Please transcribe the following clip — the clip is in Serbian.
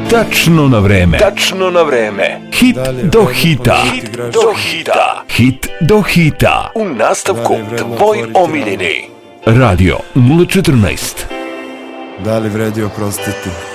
Tačno na vreme. Tačno na vreme. Hit do hita. Hit do hita. Hit do hita. U nastavku tvoj omiljeni. Radio 014. Da li vredi oprostiti?